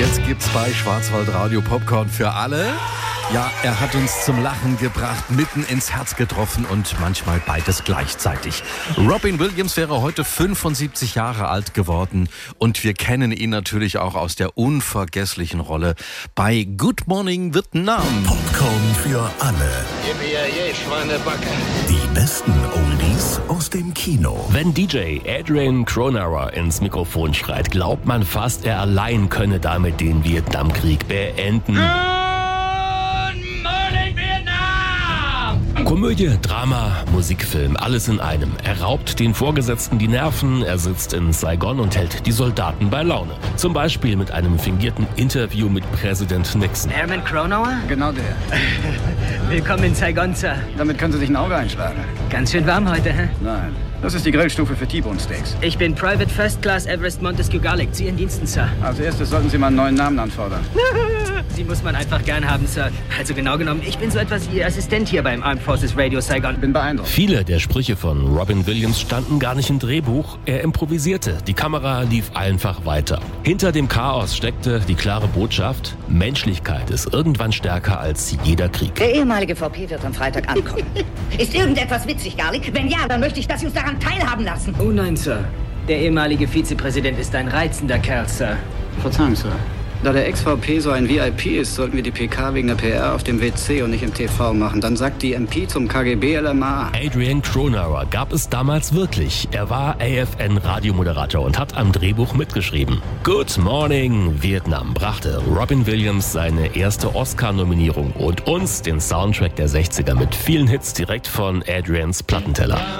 Jetzt gibt's bei Schwarzwaldradio Popcorn für alle. Ja, er hat uns zum Lachen gebracht, mitten ins Herz getroffen und manchmal beides gleichzeitig. Robin Williams wäre heute 75 Jahre alt geworden und wir kennen ihn natürlich auch aus der unvergesslichen Rolle bei Good Morning Vietnam. Popcorn für alle. Gib mir je Schweinebacke. Die besten Oldies aus dem Kino. Wenn DJ Adrian Cronauer ins Mikrofon schreit, glaubt man fast, er allein könne damit den Vietnamkrieg beenden. Komödie, Drama, Musikfilm, alles in einem. Er raubt den Vorgesetzten die Nerven, er sitzt in Saigon und hält die Soldaten bei Laune. Zum Beispiel mit einem fingierten Interview mit Präsident Nixon. Herman Cronauer? Genau der. Willkommen in Saigon, Sir. Damit können Sie sich ein Auge einschlagen. Ganz schön warm heute, hä? Nein, das ist die Grillstufe für T-Bone Steaks. Ich bin Private First Class Everest Montesquieu Garlic. zu Ihren Diensten, Sir. Als erstes sollten Sie mal einen neuen Namen anfordern. Sie muss man einfach gern haben, Sir. Also genau genommen, ich bin so etwas wie Ihr Assistent hier beim Armed Forces Radio Saigon. Bin beeindruckt. Viele der Sprüche von Robin Williams standen gar nicht im Drehbuch. Er improvisierte. Die Kamera lief einfach weiter. Hinter dem Chaos steckte die klare Botschaft: Menschlichkeit ist irgendwann stärker als jeder Krieg. Der ehemalige VP wird am Freitag ankommen. Ist irgendetwas witzig, Garlic? Wenn ja, dann möchte ich, dass Sie uns daran teilhaben lassen. Oh nein, Sir. Der ehemalige Vizepräsident ist ein reizender Kerl, Sir. Verzeihung, Sir. Da der Ex-VP so ein VIP ist, sollten wir die PK wegen der PR auf dem WC und nicht im TV machen. Dann sagt die MP zum KGB LMA. Adrian Cronauer gab es damals wirklich. Er war AFN-Radiomoderator und hat am Drehbuch mitgeschrieben. Good Morning Vietnam brachte Robin Williams seine erste Oscar-Nominierung und uns den Soundtrack der 60er mit vielen Hits direkt von Adrians Plattenteller.